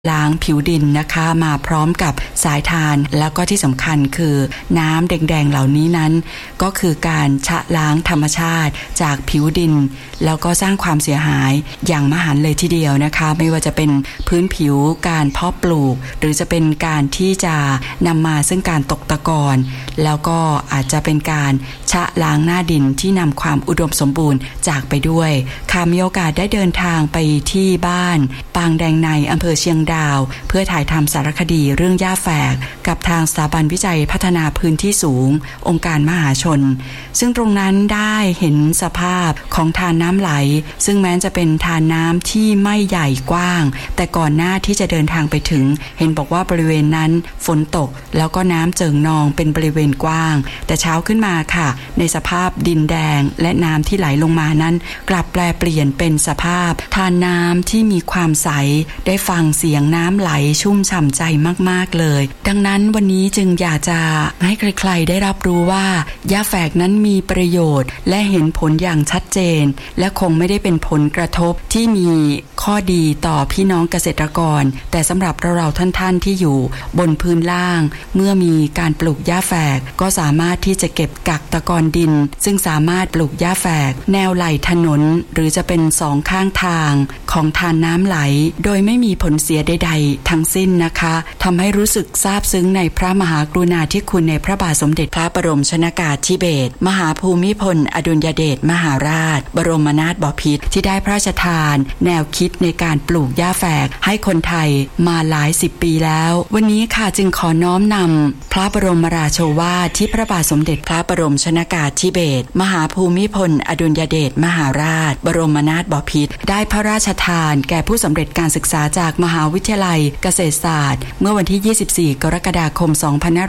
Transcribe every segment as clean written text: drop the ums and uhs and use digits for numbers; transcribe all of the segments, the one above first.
ล้างผิวดินนะคะมาพร้อมกับสายทานแล้วก็ที่สำคัญคือน้ำแดงๆเหล่านี้นั้นก็คือการชะล้างธรรมชาติจากผิวดินแล้วก็สร้างความเสียหายอย่างมหันต์เลยทีเดียวนะคะไม่ว่าจะเป็นพื้นผิวการเพาะปลูกหรือจะเป็นการที่จะนำมาซึ่งการตกตะกอนแล้วก็อาจจะเป็นการชะล้างหน้าดินที่นำความอุดมสมบูรณ์จากไปด้วยค่ะมีโอกาสได้เดินทางไปที่บ้านปางแดงในอำเภอเชียงดาวเพื่อถ่ายทำสารคดีเรื่องหญ้าแฝกกับทางสถาบันวิจัยพัฒนาพื้นที่สูงองค์การมหาชนซึ่งตรงนั้นได้เห็นสภาพของทานน้ำไหลซึ่งแม้จะเป็นทานน้ำที่ไม่ใหญ่กว้างแต่ก่อนหน้าที่จะเดินทางไปถึงเห็นบอกว่าบริเวณนั้นฝนตกแล้วก็น้ำเจิ่งนองเป็นบริเวณกว้างแต่เช้าขึ้นมาค่ะในสภาพดินแดงและน้ำที่ไหลลงมานั้นกลับแปลเปลี่ยนเป็นสภาพทานน้ำที่มีความใสได้ฟังเสียงน้ำไหลชุ่มฉ่ำใจมากๆเลยดังนั้นวันนี้จึงอยากจะให้ใครๆได้รับรู้ว่าหญ้าแฝกนั้นมีประโยชน์และเห็นผลอย่างชัดเจนและคงไม่ได้เป็นผลกระทบที่มีข้อดีต่อพี่น้องเกษตรกรแต่สำหรับเราท่านๆที่อยู่บนพื้นล่างเมื่อมีการปลูกหญ้าแฝกก็สามารถที่จะเก็บกักตะกอนดินซึ่งสามารถปลูกหญ้าแฝกแนวไหลถนนหรือจะเป็นสองข้างทางของทานน้ำไหลโดยไม่มีผลเสียใดๆทั้งสิ้นนะคะทำให้รู้สึกซาบซึ้งในพระมหากรุณาธิคุณในพระบาทสมเด็จพระบรมชนกาธิเบศรมหาภูมิพลอดุลยเดชมหาราชบรมนาถบพิตรที่ได้พระราชทานแนวคิดในการปลูกหญ้าแฝกให้คนไทยมาหลายสิบปีแล้ววันนี้ค่ะจึงขอน้อมนำพระบรมราโชวาทที่พระบาทสมเด็จพระบรมชนกาธิเบศรมหาภูมิพลอดุลยเดชมหาราชบรมนาถบพิตรได้พระราชทานแก่ผู้สำเร็จการศึกษาจากมหาวิทยาลัยเกษตรศาสตร์เมื่อวันที่24กรกฎาคม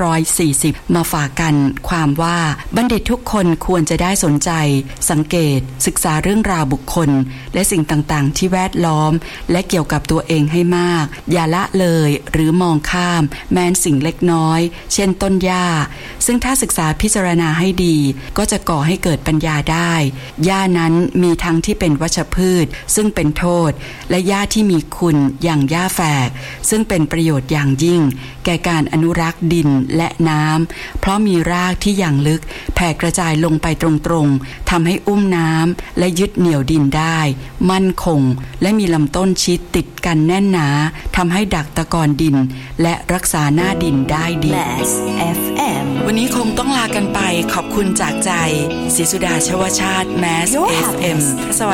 2540มาฝากกันความว่าบัณฑิตทุกคนควรจะได้สนใจสังเกตศึกษาเรื่องราวบุคคลและสิ่งต่างๆที่แวดล้อมและเกี่ยวกับตัวเองให้มากอย่าละเลยหรือมองข้ามแม้นสิ่งเล็กน้อยเช่นต้นหญ้าซึ่งถ้าศึกษาพิจารณาให้ดีก็จะก่อให้เกิดปัญญาได้หญ้านั้นมีทั้งที่เป็นวัชพืชซึ่งเป็นโทษและหญ้าที่มีคุณอย่างหญ้าแฝกซึ่งเป็นประโยชน์อย่างยิ่งแก่การอนุรักษ์ดินและน้ำเพราะมีรากที่อย่างลึกแผ่กระจายลงไปตรงๆทำให้อุ้มน้ำและยึดเหนี่ยวดินได้มั่นคงและมีลำต้นชิดติดกันแน่นหนาทำให้ดักตะกอนดินและรักษาหน้าดินได้ดี FM วันนี้คงต้องลากันไปขอบคุณจากใจศรีสุดาชวชาติ Mass FM